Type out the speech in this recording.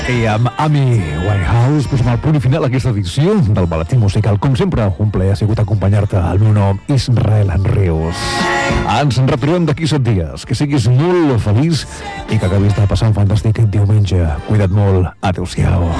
I amb Amy Winehouse posem el punt final a aquesta edició del Maletí Musical. Com sempre, un plaer ha sigut acompanyar-te. El meu nom és Israel Rius. Ens retrobem d'aquí 7 dies. Que siguis molt feliç i que acabis de passar un fantàstic diumenge. Cuida't molt. Adéu-siau.